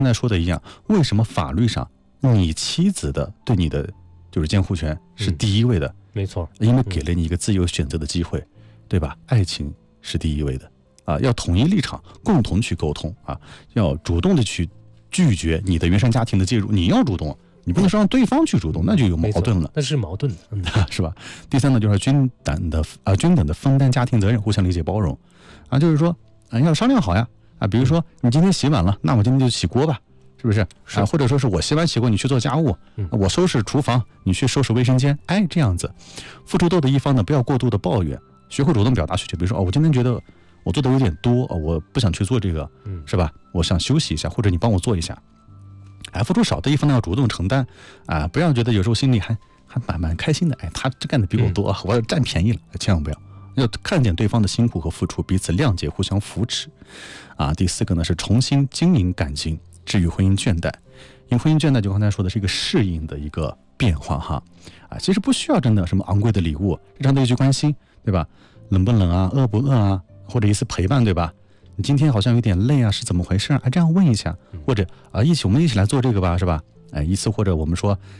刚才说的一样，为什么法律上你妻子的对你的就是监护权是第一位的？ 没错， 因为给了你一个自由选择的机会，对吧？爱情是第一位的啊，要统一立场，共同去沟通啊，要主动的去拒绝你的原生家庭的介入，你要主动，你不能说让对方去主动，那就有矛盾了， 那是矛盾的， 是吧？第三呢，就是均等的分担家庭责任，互相理解包容啊，就是说要商量好呀啊，比如说你今天洗碗了，那我今天就洗锅吧。是不是啊？或者说是我洗碗洗锅，你去做家务，我收拾厨房，你去收拾卫生间，哎，这样子，付出多的一方呢，不要过度的抱怨，学会主动表达需求。比如说，我今天觉得我做的有点多，我不想去做这个，是吧？我想休息一下，或者你帮我做一下。哎，付出少的一方呢，要主动承担啊，不要觉得有时候心里还蛮开心的，哎，他干的比我多，我要占便宜了，千万不要。要看见对方的辛苦和付出，彼此谅解，互相扶持啊。第四个呢是重新经营感情，治愈婚姻倦怠。因为婚姻倦怠就刚才说的是一个适应的一个变化哈啊，其实不需要真的什么昂贵的礼物，日常的一句关心，对吧？冷不冷啊，饿不饿啊，或者一次陪伴，对吧？你今天好像有点累啊，是怎么回事啊？这样问一下，或者我们一起来做这个吧，是吧？哎，一次或者我们说